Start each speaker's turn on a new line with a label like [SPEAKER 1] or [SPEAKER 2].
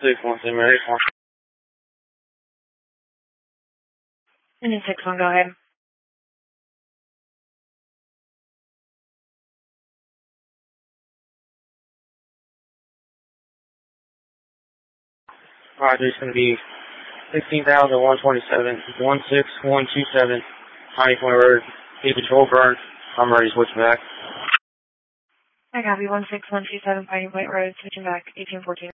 [SPEAKER 1] 617, ready for.
[SPEAKER 2] Engine 61, go ahead.
[SPEAKER 1] Roger, it's going to be 16,127, 16127, Piney Point Road, P Patrol burn. I'm ready to switch back.
[SPEAKER 2] I copy 16127 Piney Point Road, switching back, 1814.